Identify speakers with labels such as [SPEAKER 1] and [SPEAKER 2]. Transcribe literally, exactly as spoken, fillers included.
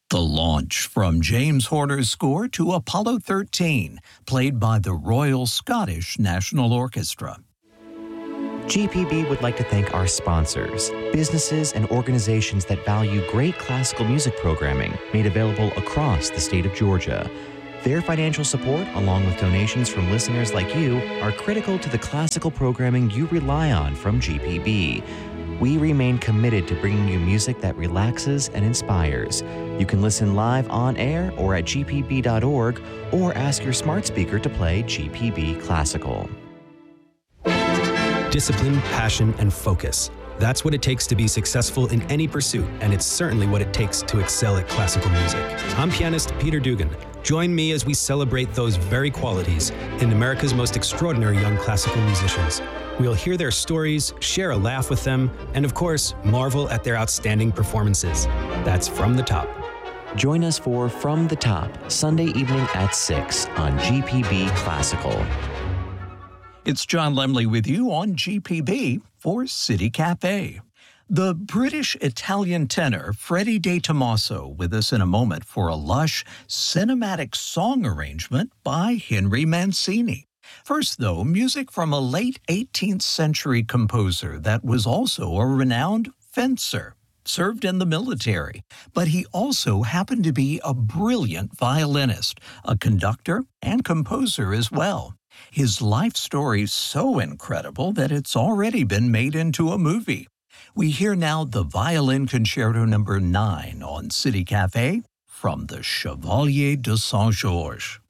[SPEAKER 1] The launch from James Horner's score to Apollo thirteen, played by the Royal Scottish National Orchestra.
[SPEAKER 2] G P B would like to thank our sponsors, businesses and organizations that value great classical music programming made available across the state of Georgia. Their financial support, along with donations from listeners like you, are critical to the classical programming you rely on from G P B. We remain committed to bringing you music that relaxes and inspires. You can listen live on air or at G P B dot org, or ask your smart speaker to play G P B Classical.
[SPEAKER 3] Discipline, passion, and focus. That's what it takes to be successful in any pursuit, and it's certainly what it takes to excel at classical music. I'm pianist Peter Dugan. Join me as we celebrate those very qualities in America's most extraordinary young classical musicians. We'll hear their stories, share a laugh with them, and of course, marvel at their outstanding performances. That's From the Top.
[SPEAKER 2] Join us for From the Top, Sunday evening at six on G P B Classical.
[SPEAKER 1] It's John Lemley with you on G P B for City Cafe. The British-Italian tenor Freddie De Tomaso with us in a moment for a lush, cinematic song arrangement by Henry Mancini. First, though, music from a late eighteenth century composer that was also a renowned fencer, served in the military, but he also happened to be a brilliant violinist, a conductor, and composer as well. His life story is so incredible that it's already been made into a movie. We hear now the Violin Concerto number nine on City Cafe from the Chevalier de Saint-Georges.